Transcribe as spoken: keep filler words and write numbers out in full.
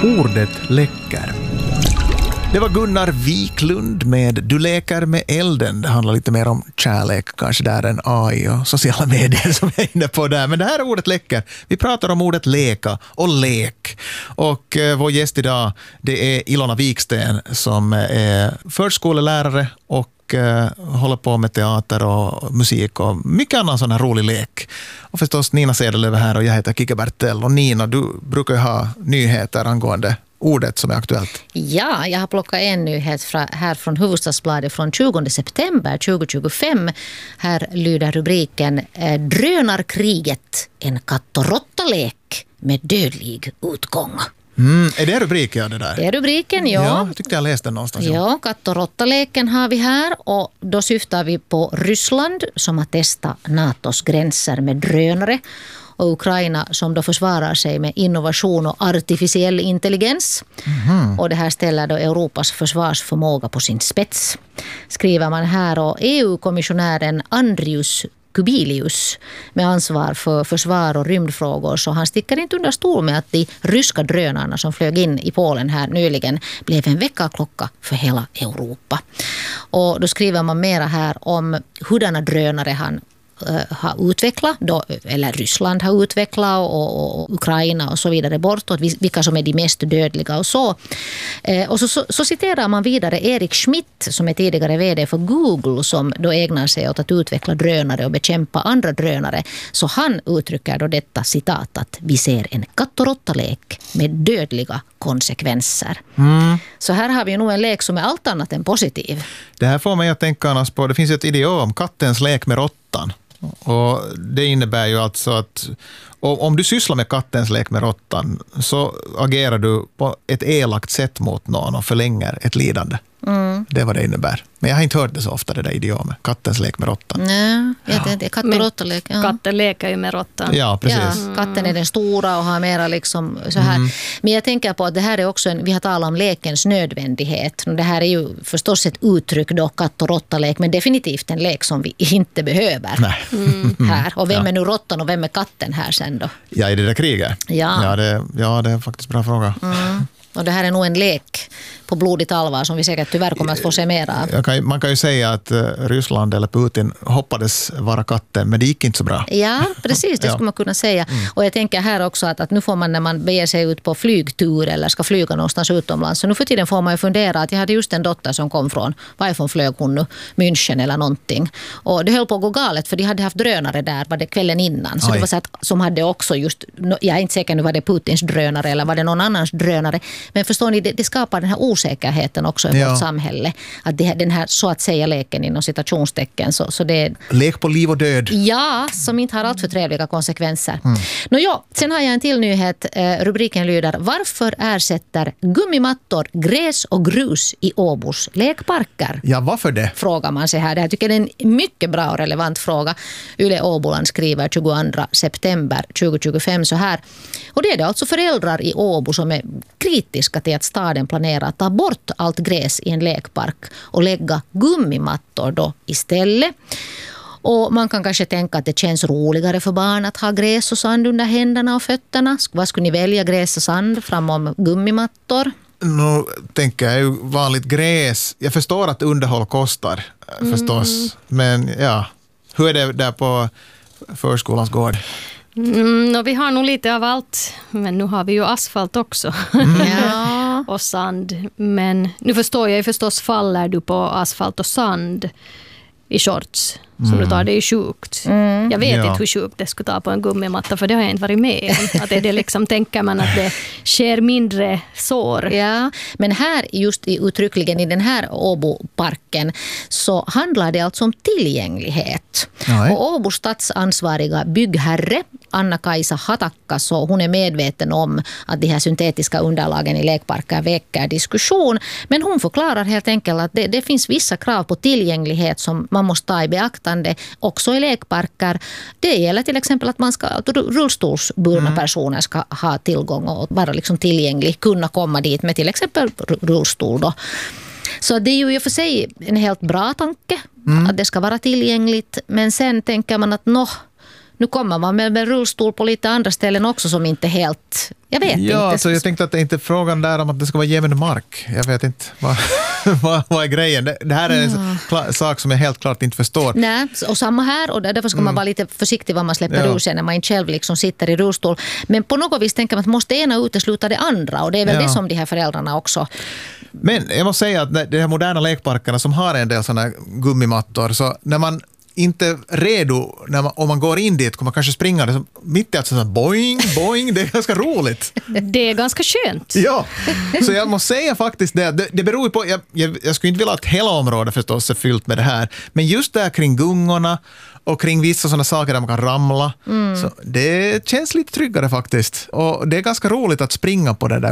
Ordet läcker. Det var Gunnar Wiklund med Du leker med elden. Det handlar lite mer om kärlek kanske där än A I och sociala medier som jag är inne på där. Men det här är ordet läcker. Vi pratar om ordet leka och lek. Och eh, vår gäst idag, det är Ilona Viksten som är förskolelärare och eh, håller på med teater och musik och mycket annan sån här rolig lek. Och förstås Nina Sedelöv här och jag heter Kike Bertell. Och Nina, du brukar ju ha nyheter angående ordet som är aktuellt. Ja, jag har plockat en nyhet fra, här från Hufvudstadsbladet från tjugonde september tjugohundratjugofem. Här lyder rubriken eh, Drönarkriget, en katt- och råttalek med dödlig utgång. Mm, är det rubriken ja, det där? Det är rubriken, ja. Ja, jag tyckte jag läste den någonstans. Ja, katt- och råttaleken har vi här och då syftar vi på Ryssland som har testat NATOs gränser med drönare och Ukraina som då försvarar sig med innovation och artificiell intelligens. Mm. Och det här ställer då Europas försvarsförmåga på sin spets. Skriver man här och E U-kommissionären Andrius Kubilius med ansvar för försvar och rymdfrågor så han sticker inte under stol med att de ryska drönarna som flög in i Polen här nyligen blev en väckarklocka för hela Europa. Och då skriver man mera här om hurdana drönare han har utvecklat, då, eller Ryssland har utvecklat och, och Ukraina och så vidare bortåt, vilka som är de mest dödliga och så. Eh, och så, så, så citerar man vidare Erik Schmidt som är tidigare vd för Google som då ägnar sig åt att utveckla drönare och bekämpa andra drönare. Så han uttrycker då detta citat att vi ser en katt- och råttalek med dödliga konsekvenser. Mm. Så här har vi nog en lek som är allt annat än positiv. Det här får mig att tänka annars på, det finns ett idiom, kattens lek med råttan. Och det innebär ju alltså att om du sysslar med kattens lek med råttan så agerar du på ett elakt sätt mot någon och förlänger ett lidande. Mm. Det är vad det innebär. Men jag har inte hört det så ofta, det där idiomet. Kattens lek med råttan. Nej, ja. det är katt- och råttalek. Ja. Katten leker ju med råttan. Ja, precis. Ja, mm. Katten är den stora och har mera liksom så här. Mm. Men jag tänker på att det här är också en, vi har talat om lekens nödvändighet. Det här är ju förstås ett uttryck då, katt- och råttalek, men definitivt en lek som vi inte behöver. Nej. Mm. Här. Och vem ja. är nu råttan och vem är katten här sen då? Ja, i det där kriget. Ja, ja, det, ja det är faktiskt en bra fråga. Mm. Och det här är nog en lek på blodigt allvar som vi säkert tyvärr kommer att få se mer av. Kan, man kan ju säga att uh, Ryssland eller Putin hoppades vara katten, men det gick inte så bra. Ja, precis, det skulle man kunna säga. Mm. Och jag tänker här också att, att nu får man när man beger sig ut på flygtur eller ska flyga någonstans utomlands. Så nu för tiden får man ju fundera att jag hade just en dotter som kom från, varifrån flög hon nu? München eller någonting. Och det höll på att gå galet för de hade haft drönare där var det kvällen innan. Så Oj. det var så att som hade också just, jag är inte säker nu var det Putins drönare eller var det någon annans drönare. Men förstår ni, det, det skapar den här osäkerheten också i ja. vårt samhälle. Att det, den här så att säga leken inom citationstecken. Så, så det, lek på liv och död. Ja, som inte har allt för trevliga konsekvenser. Mm. Nå ja, sen har jag en till nyhet. Eh, rubriken lyder: Varför ersätter gummimattor gräs och grus i Åbos lekparker? Ja, varför det? Frågar man sig här. Jag tycker det är en mycket bra och relevant fråga. Yle Åboland skriver tjugoandra september tjugohundratjugofem så här. Och det är det alltså föräldrar i Åbo som är kritiska till att staden planerar att ta bort allt gräs i en lekpark och lägga gummimattor då istället. Och man kan kanske tänka att det känns roligare för barn att ha gräs och sand under händerna och fötterna. Vad skulle ni välja, gräs och sand framom gummimattor? Nu tänker jag ju vanligt gräs. Jag förstår att underhåll kostar mm. förstås. Men ja, hur är det där på förskolans gård? Mm, och vi har nog lite av allt, men nu har vi ju asfalt också Mm. ja. och sand. Men nu förstår jag ju förstås, faller du på asfalt och sand i shorts som mm. du tar, det är sjukt. Mm. Jag vet ja. inte hur sjukt det skulle ta på en gummimatta, för det har jag inte varit med om. Att är det liksom, tänker man att det sker mindre sår. Ja, men här just i, uttryckligen i den här Åboparken så handlar det alltså om tillgänglighet. Nej. Och Åbo stadsansvariga byggherre Anna-Kaisa Hatakka, så hon är medveten om att de här syntetiska underlagen i lekparker väcker diskussion. Men hon förklarar helt enkelt att det, det finns vissa krav på tillgänglighet som man måste ta i beaktande också i lekparker. Det gäller till exempel att man ska, att rullstolsburna mm. personer ska ha tillgång och vara liksom tillgänglig, kunna komma dit med till exempel rullstol då. Så det är ju i och för sig en helt bra tanke mm. att det ska vara tillgängligt, men sen tänker man att nå, Nu kommer man med, med rullstol på lite andra ställen också som inte helt... Jag vet ja, inte. Alltså, jag tänkte att det inte är frågan där om att det ska vara jämn mark. Jag vet inte vad, vad, vad är grejen. Det, det här är en ja. kla- sak som jag helt klart inte förstår. Nej, och samma här. Och därför ska mm. man vara lite försiktig vad man släpper ja. ur sig när man inte själv liksom sitter i rullstol. Men på något vis tänker man att måste ena utesluta det andra. Och det är väl ja. det som de här föräldrarna också... Men jag måste säga att de här moderna lekparkerna som har en del sådana gummimattor, så när man inte är redo, när man, om man går in dit kommer man kanske springa det, mitt i allt sådär boing, boing, det är ganska roligt. Det är ganska skönt. Ja, så jag måste säga faktiskt det, det, det beror ju på, jag, jag, jag skulle inte vilja att hela området förstås är fyllt med det här, men just där kring gungorna och kring vissa sådana saker där man kan ramla, mm. så det känns lite tryggare faktiskt. Och det är ganska roligt att springa på det där.